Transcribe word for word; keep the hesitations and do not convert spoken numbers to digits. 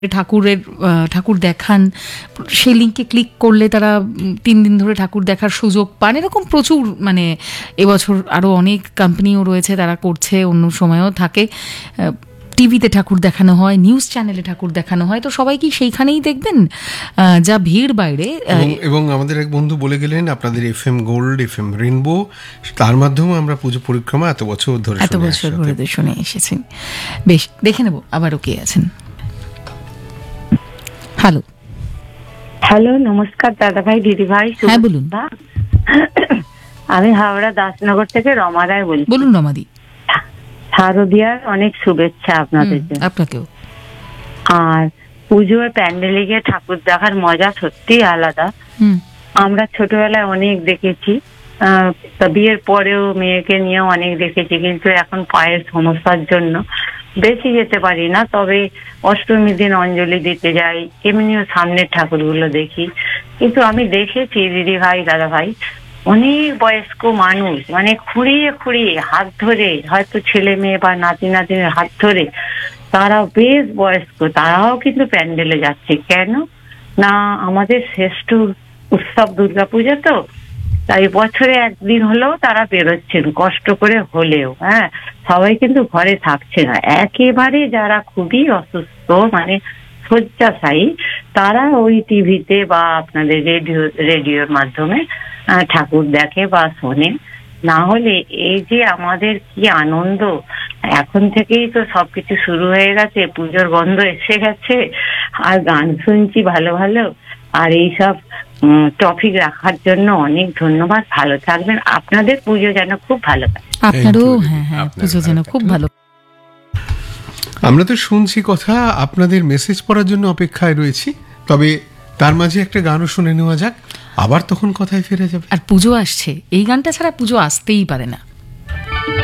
ঠাকুরের ঠাকুর দেখান, সেই লিঙ্কে ক্লিক করলে তারা তিন দিন ধরে ঠাকুর দেখার সুযোগ পান। এরকম প্রচুর, মানে এবছর আরও অনেক কোম্পানিও রয়েছে, তারা করছে, অন্য সময়ও থাকে। টিভিতে ঠাকুর দেখানো হয়, নিউজ চ্যানেলে ঠাকুর দেখানো হয়, তো সবাই কি সেইখানেই দেখবেন? যা ভিড় বাইরে। এবং আমাদের এক বন্ধু বলে গেলেন আপনাদের F M gold, F M rainbow, তার মাধ্যমে আমরা পুজো পরিক্রমা এত বছর ধরে এত বছর ধরে শুনে এসেছি। বেশ, দেখে নেব আবারও কে আছেন। হ্যালো হ্যালো, নমস্কার দাদা ভাই, দিদি ভাই। হ্যাঁ বলুন। আমি হাওড়া দাসনগর থেকে রমা রায় বলছি। বলুন রমাদি। শারদিয়ার অনেক শুভেচ্ছা আপনাদের। আপনাকেও। আর পুজোর প্যান্ডেলে গিয়ে ঠাকুর দেখার মজা সত্যি আলাদা। আমরা ছোটবেলায় অনেক দেখেছি, বিয়ের পরেও মেয়েকে নিয়েও অনেক দেখেছি, কিন্তু এখন পায়ের সমস্যার জন্য বেশি যেতে পারি না। তবে অষ্টমীর দিন অঞ্জলি দিতে যাই, এমনিও সামনের ঠাকুরগুলো দেখি। কিন্তু আমি দেখেছি দিদি ভাই, দাদা ভাই, অনেক বয়স্ক মানুষ মানে খুঁড়িয়ে খুঁড়িয়ে হাত ধরে, হয়তো ছেলে মেয়ে বা নাতি নাতিনের হাত ধরে, তারা বেশ বয়স্ক, তারাও কিন্তু প্যান্ডেলে যাচ্ছে। কেন না, আমাদের শ্রেষ্ঠ উৎসব দুর্গাপূজা, তো তাই বছরে একদিন হলেও তারা বেরোচ্ছেন, কষ্ট করে হলেও। হ্যাঁ, সবাই কিন্তু ঘরে থাকছে না। একেবারে যারা খুবই অসুস্থ, মানে শয্যাশায়ী, তারা ওই টিভিতে বা আপনাদের রেডিও রেডিওর মাধ্যমে ঠাকুর দেখে বা শোনে। না হলে এই যে আমাদের কি আনন্দ, এখন থেকেই তো সবকিছু শুরু হয়ে গেছে, পুজোর গন্ধ এসে গেছে, আর গান শুনছি ভালো ভালো। আর এইসব টপিক রাখার জন্য অনেক ধন্যবাদ। ভালো থাকবেন, আপনাদের পুজো যেন খুব ভালো কাটে। আপনারও হ্যাঁ হ্যাঁ পুজো যেন খুব ভালো। আমরা তো শুনছি কথা, আপনাদের মেসেজ পড়ার জন্য অপেক্ষায় রয়েছি। তবে তার মাঝে একটা গানও শুনে নেওয়া যাক, আবার তখন কথায় ফিরে যাবে। আর পুজো আসছে, এই গানটা ছাড়া পুজো আসতেই পারে না।